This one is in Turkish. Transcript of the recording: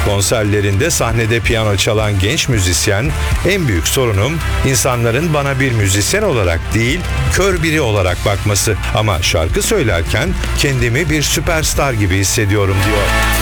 Konserlerinde sahnede piyano çalan genç müzisyen, "En büyük sorunum insanların bana bir müzisyen olarak değil, kör biri olarak bakması. Ama şarkı söylerken kendimi bir süperstar gibi hissediyorum," diyor.